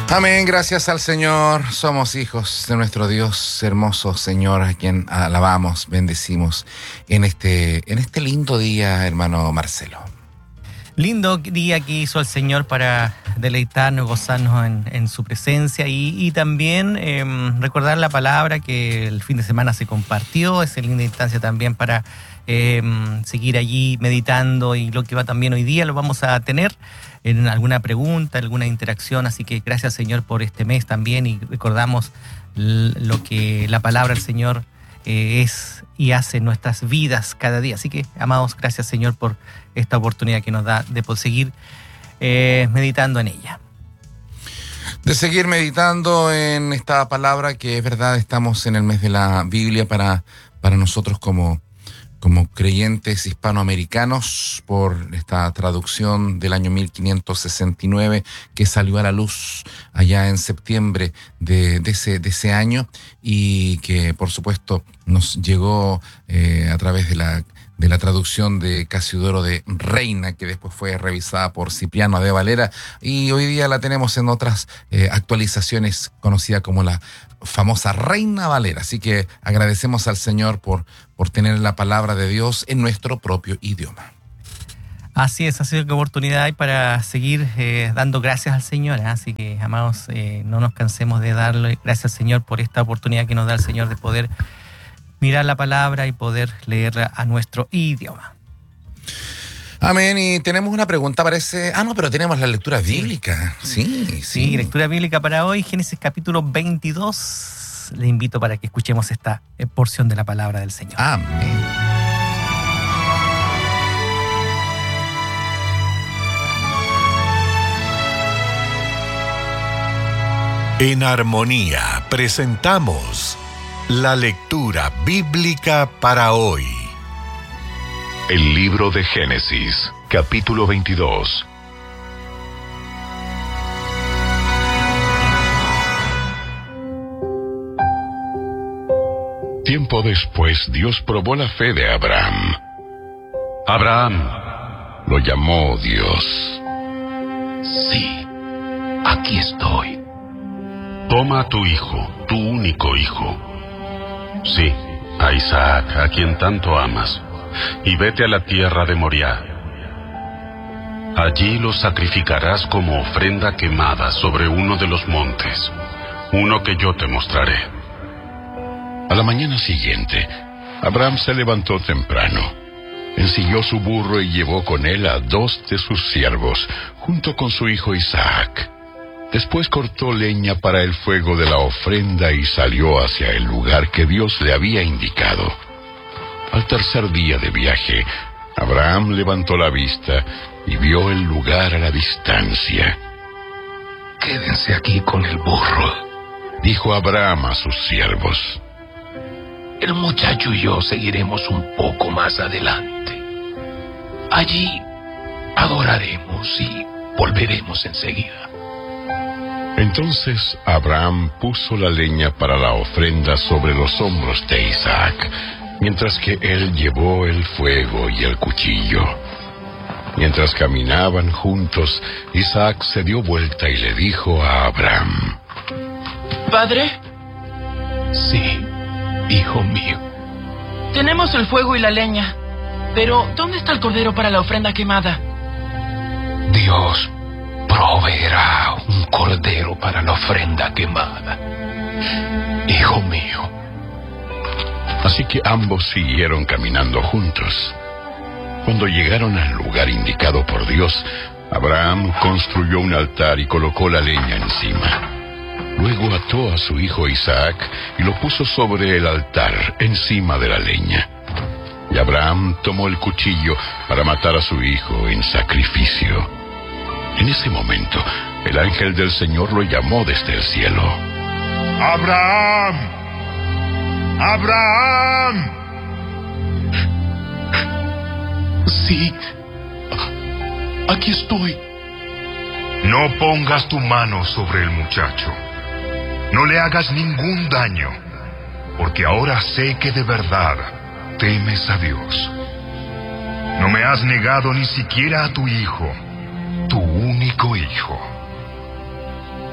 Amén, gracias al Señor. Somos hijos de nuestro Dios hermoso, Señor, a quien alabamos, bendecimos en este lindo día, hermano Marcelo. Lindo día que hizo el Señor para deleitarnos, gozarnos en su presencia y también recordar la palabra que el fin de semana se compartió. Es linda instancia también para seguir allí meditando, y lo que va también hoy día lo vamos a tener en alguna pregunta, alguna interacción. Así que gracias, Señor, por este mes también, y recordamos lo que la palabra del Señor es y hace en nuestras vidas cada día. Así que, amados, gracias, Señor, por esta oportunidad que nos da de poder seguir meditando en ella. De seguir meditando en esta palabra, que es verdad, estamos en el mes de la Biblia para nosotros como creyentes hispanoamericanos, por esta traducción del año 1569 que salió a la luz allá en septiembre de ese año, y que por supuesto nos llegó a través de la traducción de Casiodoro de Reina, que después fue revisada por Cipriano de Valera, y hoy día la tenemos en otras actualizaciones, conocida como la famosa Reina Valera. Así que agradecemos al Señor por tener la palabra de Dios en nuestro propio idioma. Así es, ha sido una oportunidad para seguir dando gracias al Señor. Así que, amados, no nos cansemos de darle gracias al Señor por esta oportunidad que nos da el Señor de poder mirar la palabra y poder leerla a nuestro idioma. Amén. Y tenemos una pregunta, parece. Pero tenemos la lectura bíblica. Sí, lectura bíblica para hoy, Génesis capítulo 22. Le invito para que escuchemos esta porción de la palabra del Señor. Amén. En Armonía presentamos la lectura bíblica para hoy. El libro de Génesis, capítulo 22. Tiempo después, Dios probó la fe de Abraham. Abraham, lo llamó Dios. Sí, aquí estoy. Toma a tu hijo, tu único hijo. Sí, a Isaac, a quien tanto amas, y vete a la tierra de Moriah. Allí lo sacrificarás como ofrenda quemada sobre uno de los montes, uno que yo te mostraré. A la mañana siguiente, Abraham se levantó temprano, ensilló su burro y llevó con él a 2 de sus siervos, junto con su hijo Isaac. Después cortó leña para el fuego de la ofrenda y salió hacia el lugar que Dios le había indicado. Al tercer día de viaje, Abraham levantó la vista y vio el lugar a la distancia. Quédense aquí con el burro, dijo Abraham a sus siervos. El muchacho y yo seguiremos un poco más adelante. Allí adoraremos y volveremos enseguida. Entonces Abraham puso la leña para la ofrenda sobre los hombros de Isaac, mientras que él llevó el fuego y el cuchillo. Mientras caminaban juntos, Isaac se dio vuelta y le dijo a Abraham: ¿Padre? Sí, hijo mío. Tenemos el fuego y la leña, pero ¿dónde está el cordero para la ofrenda quemada? Dios proveerá un cordero para la ofrenda quemada, hijo mío. Así que ambos siguieron caminando juntos. Cuando llegaron al lugar indicado por Dios, Abraham construyó un altar y colocó la leña encima. Luego ató a su hijo Isaac y lo puso sobre el altar, encima de la leña. Y Abraham tomó el cuchillo para matar a su hijo en sacrificio. En ese momento, el ángel del Señor lo llamó desde el cielo. ¡Abraham! ¡Abraham! Sí, aquí estoy. No pongas tu mano sobre el muchacho. No le hagas ningún daño, porque ahora sé que de verdad temes a Dios. No me has negado ni siquiera a tu hijo, tu único hijo.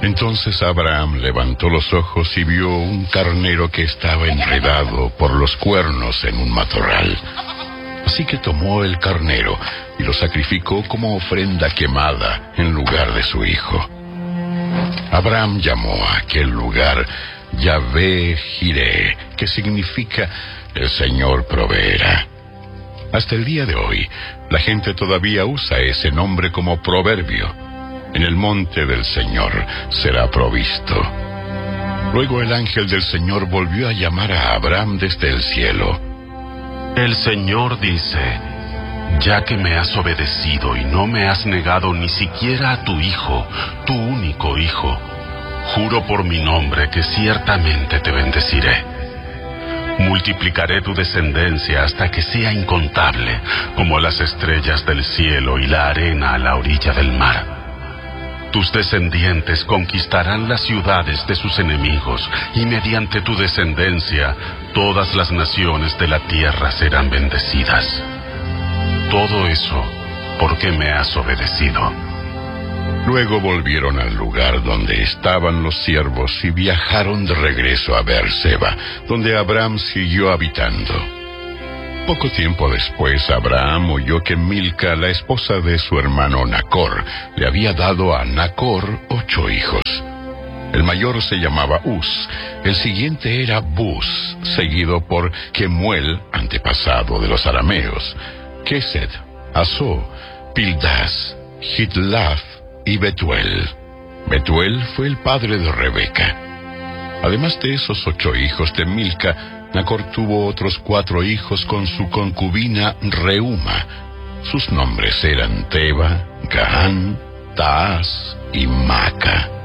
Entonces Abraham levantó los ojos y vio un carnero que estaba enredado por los cuernos en un matorral. Así que tomó el carnero y lo sacrificó como ofrenda quemada en lugar de su hijo. Abraham llamó a aquel lugar Yahvé Jireh, que significa el Señor proveerá. Hasta el día de hoy, la gente todavía usa ese nombre como proverbio. En el monte del Señor será provisto. Luego el ángel del Señor volvió a llamar a Abraham desde el cielo. El Señor dice: ya que me has obedecido y no me has negado ni siquiera a tu hijo, tu único hijo, juro por mi nombre que ciertamente te bendeciré. Multiplicaré tu descendencia hasta que sea incontable, como las estrellas del cielo y la arena a la orilla del mar. Tus descendientes conquistarán las ciudades de sus enemigos, y mediante tu descendencia todas las naciones de la tierra serán bendecidas. Todo eso porque me has obedecido. Luego volvieron al lugar donde estaban los siervos y viajaron de regreso a Beerseba, donde Abraham siguió habitando. Poco tiempo después, Abraham oyó que Milca, la esposa de su hermano Nacor, le había dado a Nacor 8 hijos. El mayor se llamaba Uz, el siguiente era Buz, seguido por Kemuel, antepasado de los arameos, Kesed, Asó, Pildas, Hitlaf y Betuel. Betuel fue el padre de Rebeca. Además de esos 8 hijos de Milca, Nacor tuvo otros 4 hijos con su concubina Reuma. Sus nombres eran Teba, Gahán, Taas y Maca.